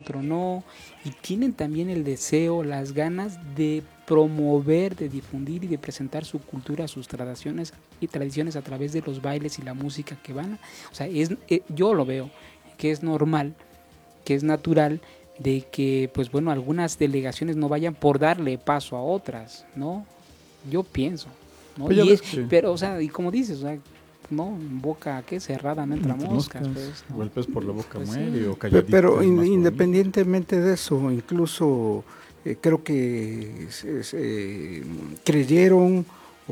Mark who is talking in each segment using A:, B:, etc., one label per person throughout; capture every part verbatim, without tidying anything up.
A: otro no, y tienen también el deseo, las ganas de promover, de difundir y de presentar su cultura, sus tradiciones y tradiciones a través de los bailes y la música que van. O sea, es, eh, yo lo veo que es normal, que es natural de que, pues bueno, algunas delegaciones no vayan por darle paso a otras, ¿no? Yo pienso, ¿no?
B: Pues ya
A: Y
B: ves
A: es,
B: que
A: pero, o sea, y como dices, o sea, no, en boca, ¿qué? Cerrada no entra
B: entre
A: moscas,
B: moscas,
A: pues, ¿no?
B: o el pez por la boca
A: Pues
B: muere,
A: sí.
B: o
C: Pe-
B: calladito
C: Pero
B: es
C: in-
B: más bonito.
C: independientemente de eso, incluso eh, creo que se- se, creyeron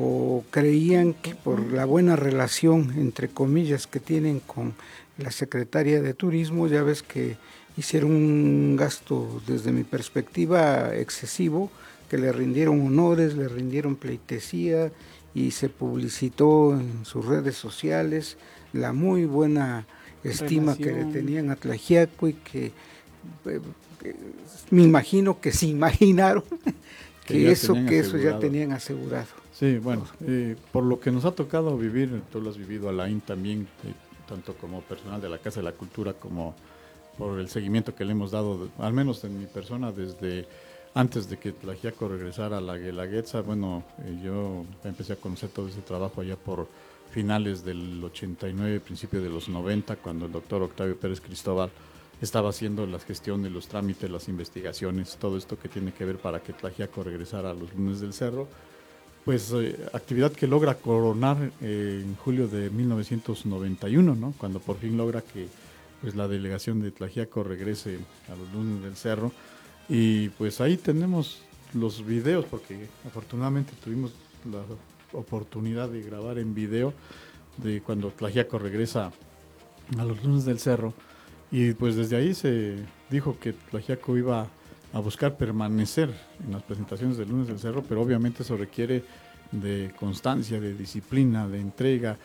C: o creían que por la buena relación, entre comillas, que tienen con la Secretaría de Turismo, ya ves que hicieron un gasto, desde mi perspectiva, excesivo, que le rindieron honores, le rindieron pleitesía y se publicitó en sus redes sociales la muy buena estima que le
A: Relación.
C: tenían a Tlaxiaco y que eh, eh, me imagino que se imaginaron
B: Que
C: que
B: ya
C: eso
B: tenían
C: que eso ya
B: asegurado.
C: tenían asegurado.
B: Sí, bueno, eh, por lo que nos ha tocado vivir, tú lo has vivido, Alain, también, eh, tanto como personal de la Casa de la Cultura como por el seguimiento que le hemos dado, al menos en mi persona, desde antes de que Tlaxiaco regresara a la Guelaguetza. Bueno, eh, yo empecé a conocer todo ese trabajo allá por finales del ochenta y nueve, principio de los noventa, cuando el doctor Octavio Pérez Cristóbal estaba haciendo las gestiones, los trámites, las investigaciones, todo esto que tiene que ver para que Tlaxiaco regresara a los Lunes del Cerro. Pues eh, actividad que logra coronar eh, en julio de mil novecientos noventa y uno, ¿no? Cuando por fin logra que pues la delegación de Tlaxiaco regrese a los Lunes del Cerro. Y pues ahí tenemos los videos, porque afortunadamente tuvimos la oportunidad de grabar en video de cuando Tlaxiaco regresa a los Lunes del Cerro. Y pues desde ahí se dijo que Tlaxiaco iba a buscar permanecer en las presentaciones del Lunes del Cerro, pero obviamente eso requiere de constancia, de disciplina, de entrega.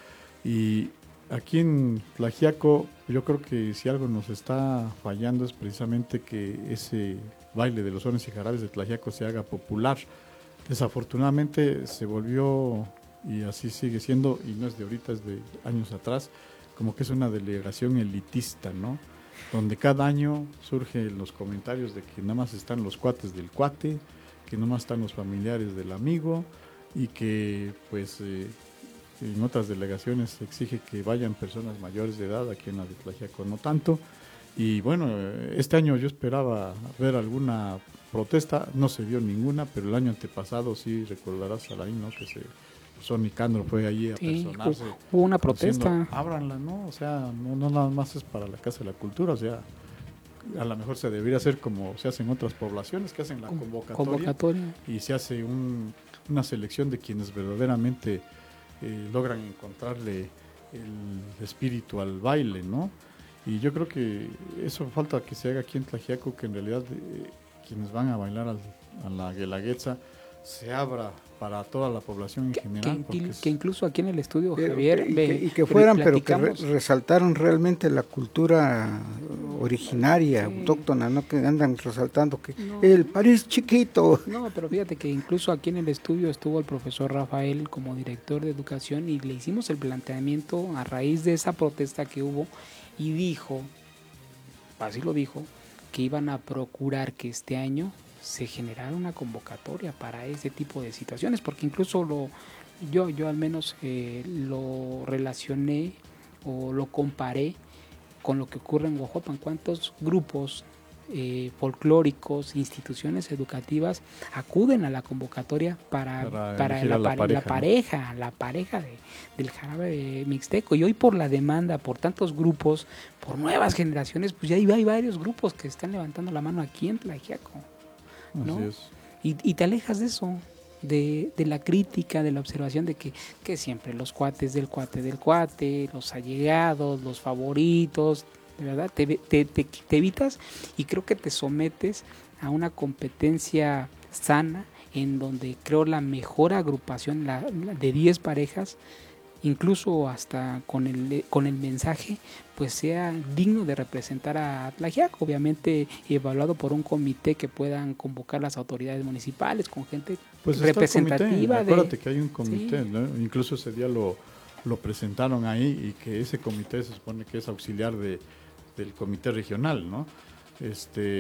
B: Y aquí en Tlaxiaco yo creo que si algo nos está fallando es precisamente que ese baile de los sones y jarabes de Tlaxiaco se haga popular. Desafortunadamente se volvió, y así sigue siendo, y no es de ahorita, es de años atrás, como que es una delegación elitista, ¿no? Donde cada año surgen los comentarios de que nada más están los cuates del cuate, que nada más están los familiares del amigo, y que pues eh, en otras delegaciones se exige que vayan personas mayores de edad, aquí en la de Tlaxiaco no tanto. Y bueno, este año yo esperaba ver alguna protesta, no se dio ninguna, pero el año antepasado sí recordarás, Alain, ¿no? Que se José Nicandro fue allí a
A: Sí,
B: personarse.
A: hubo una
B: como diciendo,
A: protesta.
B: ábranla, ¿no? O sea, no, no nada más es para la Casa de la Cultura, o sea, a lo mejor se debería hacer como se hace en otras poblaciones, que hacen la convocatoria,
A: Convocatoria.
B: y se hace un, una selección de quienes verdaderamente eh, logran encontrarle el espíritu al baile, ¿no? Y yo creo que eso falta que se haga aquí en Tlaxiaco, que en realidad eh, quienes van a bailar al, a la Guelaguetza se abra para toda la población en
A: Que,
B: general.
A: que,
B: Porque
A: que
B: es,
A: incluso aquí en el estudio,
C: Pero
A: Javier,
C: que- y,
A: ve,
C: que, y que fueran, pero que re-
A: platicamos.
C: resaltaron realmente la cultura originaria,
A: Sí.
C: autóctona, no que andan resaltando que
A: No.
C: el París chiquito.
A: No, pero fíjate que incluso aquí en el estudio estuvo el profesor Rafael como director de educación y le hicimos el planteamiento a raíz de esa protesta que hubo y dijo, así lo dijo, que iban a procurar que este año se generara una convocatoria para ese tipo de situaciones, porque incluso lo, yo, yo al menos eh, lo relacioné o lo comparé con lo que ocurre en Oaxaca. ¿Cuántos grupos eh, folclóricos, instituciones educativas acuden a la convocatoria para,
B: Para
A: para,
B: elegir
A: la,
B: a la
A: pare-
B: pareja,
A: la
B: ¿no?
A: pareja, la pareja de, del jarabe de mixteco? Y hoy por la demanda, por tantos grupos, por nuevas generaciones, pues ya hay, hay varios grupos que están levantando la mano aquí en Tlaxiaco, ¿no?
B: así es.
A: Y, y te alejas de eso, de, de la crítica, de la observación de que, que siempre los cuates del cuate del cuate, los allegados, los favoritos, de verdad, te, te, te, te evitas y creo que te sometes a una competencia sana en donde creo la mejor agrupación la, la de diez parejas, incluso hasta con el, con el mensaje, pues sea digno de representar a Tlaxiaco, obviamente evaluado por un comité que puedan convocar las autoridades municipales con gente
B: Pues está el
A: representativa.
B: comité.
A: De,
B: Acuérdate que hay un comité,
A: sí.
B: ¿no? Incluso ese día lo, lo presentaron ahí, y que ese comité se supone que es auxiliar de, del comité regional, ¿no? Este